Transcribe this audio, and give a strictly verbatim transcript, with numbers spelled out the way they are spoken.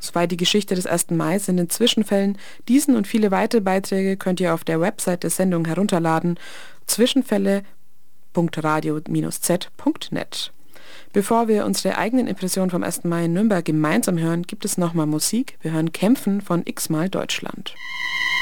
Soweit die Geschichte des ersten Mai in den Zwischenfällen. Diesen und viele weitere Beiträge könnt ihr auf der Website der Sendung herunterladen, zwischenfälle punkt radio Bindestrich z punkt net. Bevor wir unsere eigenen Impressionen vom ersten Mai in Nürnberg gemeinsam hören, gibt es nochmal Musik. Wir hören Kämpfen von X-mal Deutschland.